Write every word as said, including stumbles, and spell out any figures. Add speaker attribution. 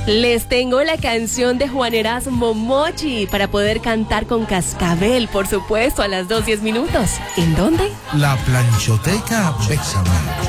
Speaker 1: Les tengo la canción de Juan Erasmo Mochi para poder cantar con Cascabel, por supuesto, a las dos diez minutos. ¿En dónde?
Speaker 2: La Planchoteca Bésame.